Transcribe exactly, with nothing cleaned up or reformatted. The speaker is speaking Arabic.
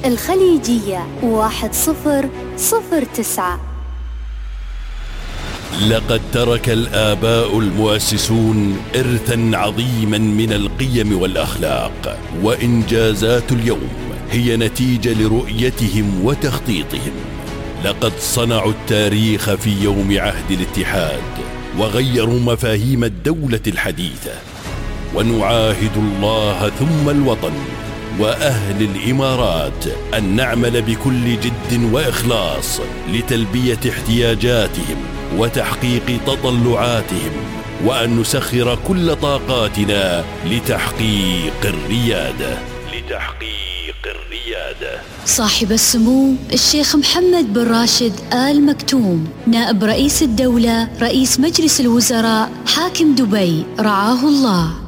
الخليجية واحد صفر صفر تسعة. لقد ترك الآباء المؤسسون إرثاً عظيماً من القيم والأخلاق، وإنجازات اليوم هي نتيجة لرؤيتهم وتخطيطهم. لقد صنعوا التاريخ في يوم عهد الاتحاد، وغيروا مفاهيم الدولة الحديثة. ونعاهد الله ثم الوطن وأهل الإمارات أن نعمل بكل جد وإخلاص لتلبية احتياجاتهم وتحقيق تطلعاتهم، وأن نسخر كل طاقاتنا لتحقيق الريادة لتحقيق الريادة. صاحب السمو الشيخ محمد بن راشد آل مكتوم، نائب رئيس الدولة، رئيس مجلس الوزراء، حاكم دبي، رعاه الله.